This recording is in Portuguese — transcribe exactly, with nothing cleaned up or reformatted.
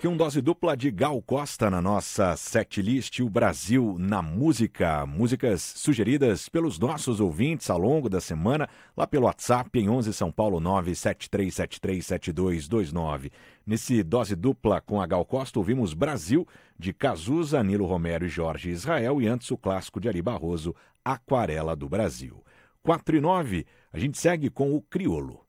aqui um dose dupla de Gal Costa na nossa setlist O Brasil na Música. Músicas sugeridas pelos nossos ouvintes ao longo da semana, lá pelo WhatsApp em onze São Paulo nove sete três sete três sete dois dois nove. Nesse dose dupla com a Gal Costa, ouvimos Brasil, de Cazuza, Nilo Romero e Jorge Israel, e antes o clássico de Ari Barroso, Aquarela do Brasil. quatro e nove, a gente segue com o Criolo.